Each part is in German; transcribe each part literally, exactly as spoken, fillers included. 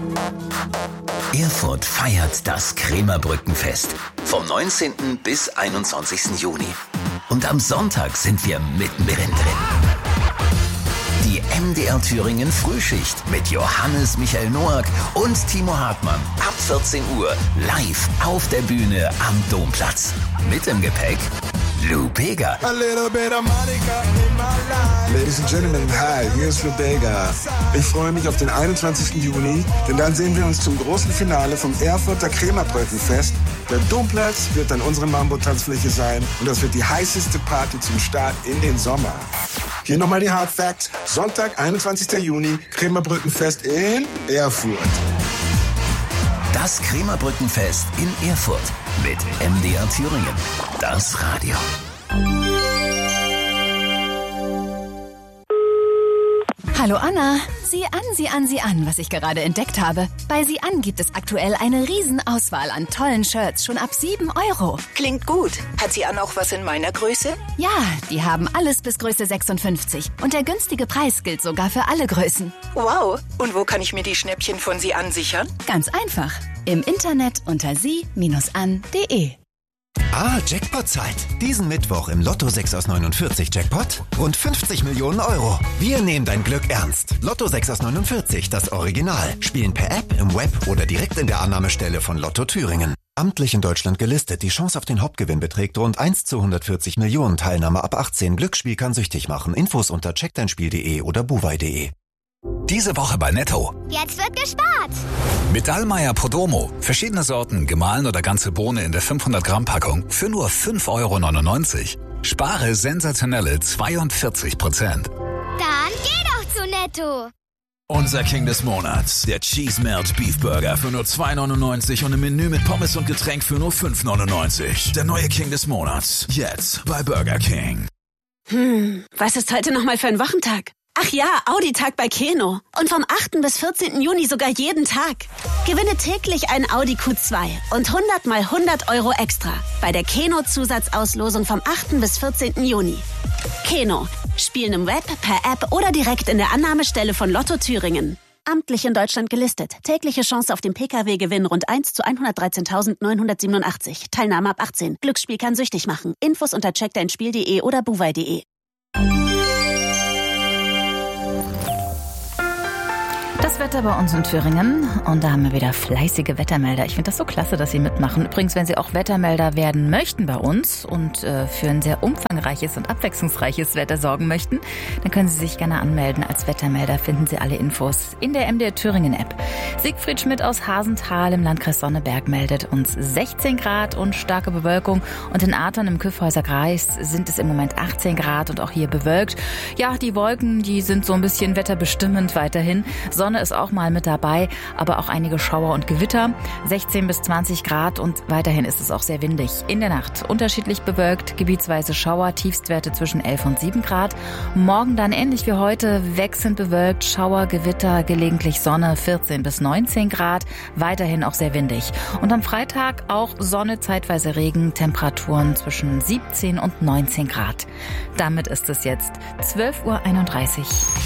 Erfurt feiert das Krämerbrückenfest vom neunzehnten bis einundzwanzigsten Juni. Und am Sonntag sind wir mittendrin drin. Die M D R Thüringen Frühschicht mit Johannes Michael Noack und Timo Hartmann ab vierzehn Uhr live auf der Bühne am Domplatz. Mit im Gepäck Lou Bega. Ladies and Gentlemen, hi, hier ist Lou Bega. Ich freue mich auf den einundzwanzigsten Juni, denn dann sehen wir uns zum großen Finale vom Erfurter Krämerbrückenfest. Der Domplatz wird dann unsere Mambo-Tanzfläche sein und das wird die heißeste Party zum Start in den Sommer. Hier nochmal die Hard Facts. Sonntag, einundzwanzigsten Juni, Krämerbrückenfest in Erfurt. Das Krämerbrückenfest in Erfurt mit M D R Thüringen. Das Radio. Hallo Anna, sieh an, sieh an, sieh an, was ich gerade entdeckt habe. Bei sieh an gibt es aktuell eine Riesenauswahl an tollen Shirts, schon ab sieben Euro. Klingt gut. Hat sie an auch was in meiner Größe? Ja, die haben alles bis Größe sechsundfünfzig. Und der günstige Preis gilt sogar für alle Größen. Wow. Und wo kann ich mir die Schnäppchen von sie an sichern? Ganz einfach. Im Internet unter sie an punkt de. Ah, Jackpot-Zeit. Diesen Mittwoch im Lotto sechs aus neunundvierzig Jackpot rund fünfzig Millionen Euro. Wir nehmen dein Glück ernst. Lotto sechs aus neunundvierzig, das Original. Spielen per App, im Web oder direkt in der Annahmestelle von Lotto Thüringen. Amtlich in Deutschland gelistet. Die Chance auf den Hauptgewinn beträgt rund eins zu hundertvierzig Millionen. Teilnahme ab achtzehn. Glücksspiel kann süchtig machen. Infos unter check dein spiel punkt de oder buwei punkt de. Diese Woche bei Netto. Jetzt wird gespart. Mit Dallmayr Podromo. Verschiedene Sorten, gemahlen oder ganze Bohne in der fünfhundert Gramm Packung für nur fünf Euro neunundneunzig. Spare sensationelle zweiundvierzig Prozent. Dann geh doch zu Netto. Unser King des Monats, der Cheese Melt Beef Burger für nur zwei neunundneunzig und im Menü mit Pommes und Getränk für nur fünf neunundneunzig. Der neue King des Monats, jetzt bei Burger King. Hm, was ist heute nochmal für ein Wochentag? Ach ja, Audi-Tag bei Keno. Und vom achten bis vierzehnten Juni sogar jeden Tag. Gewinne täglich ein Audi Q zwei und hundert mal hundert Euro extra bei der Keno-Zusatzauslosung vom achten bis vierzehnten Juni. Keno. Spielen im Web, per App oder direkt in der Annahmestelle von Lotto Thüringen. Amtlich in Deutschland gelistet. Tägliche Chance auf den P K W-Gewinn rund eins zu hundertdreizehntausendneunhundertsiebenundachtzig. Teilnahme ab achtzehn. Glücksspiel kann süchtig machen. Infos unter check dein spiel punkt de oder buwei punkt de. Das Wetter bei uns in Thüringen und da haben wir wieder fleißige Wettermelder. Ich finde das so klasse, dass Sie mitmachen. Übrigens, wenn Sie auch Wettermelder werden möchten bei uns und äh, für ein sehr umfangreiches und abwechslungsreiches Wetter sorgen möchten, dann können Sie sich gerne anmelden. Als Wettermelder finden Sie alle Infos in der M D R Thüringen App. Siegfried Schmidt aus Hasenthal im Landkreis Sonneberg meldet uns sechzehn Grad und starke Bewölkung. Und in Athern im Kyffhäuser Kreis sind es im Moment achtzehn Grad und auch hier bewölkt. Ja, die Wolken, die sind so ein bisschen wetterbestimmend weiterhin. Sonne ist auch mal mit dabei, aber auch einige Schauer und Gewitter. sechzehn bis zwanzig Grad und weiterhin ist es auch sehr windig. In der Nacht unterschiedlich bewölkt, gebietsweise Schauer, Tiefstwerte zwischen elf und sieben Grad. Morgen dann ähnlich wie heute wechselnd bewölkt, Schauer, Gewitter, gelegentlich Sonne, vierzehn bis neunzehn Grad. Weiterhin auch sehr windig. Und am Freitag auch Sonne, zeitweise Regen, Temperaturen zwischen siebzehn und neunzehn Grad. Damit ist es jetzt zwölf Uhr einunddreißig.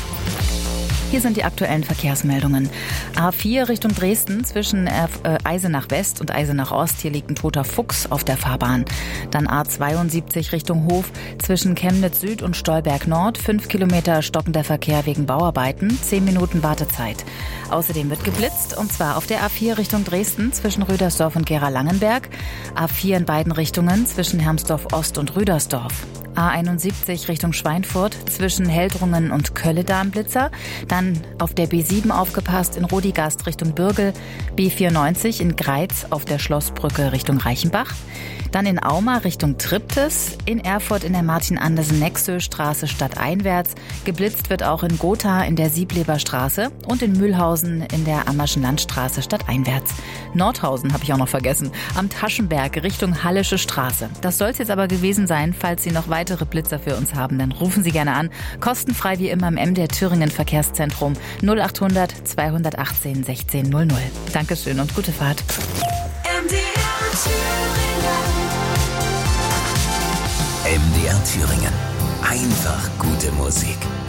Hier sind die aktuellen Verkehrsmeldungen. A vier Richtung Dresden zwischen äh, Eisenach West und Eisenach Ost. Hier liegt ein toter Fuchs auf der Fahrbahn. Dann A zweiundsiebzig Richtung Hof zwischen Chemnitz Süd und Stolberg Nord. Fünf Kilometer stockender Verkehr wegen Bauarbeiten. Zehn Minuten Wartezeit. Außerdem wird geblitzt und zwar auf der A vier Richtung Dresden zwischen Rüdersdorf und Gera-Langenberg. A vier in beiden Richtungen zwischen Hermsdorf Ost und Rüdersdorf. A einundsiebzig Richtung Schweinfurt zwischen Heldrungen und Kölledarm-Blitzer. Dann auf der B sieben aufgepasst in Rodigast Richtung Bürgel. B vierundneunzig in Greiz auf der Schlossbrücke Richtung Reichenbach. Dann in Auma Richtung Triptis. In Erfurt in der Martin-Andersen-Nexö-Straße stadteinwärts. Geblitzt wird auch in Gotha in der Siebleberstraße und in Mühlhausen in der Ammerschen Landstraße stadteinwärts. Nordhausen habe ich auch noch vergessen. Am Taschenberg Richtung Hallische Straße. Das soll es jetzt aber gewesen sein. Falls Sie noch weitere Blitzer für uns haben, dann rufen Sie gerne an. Kostenfrei wie immer im M D R Thüringen Verkehrszentrum null achthundert zweihundertachtzehn sechzehn null null. Dankeschön und gute Fahrt. M D R Thüringen. M D R Thüringen. Einfach gute Musik.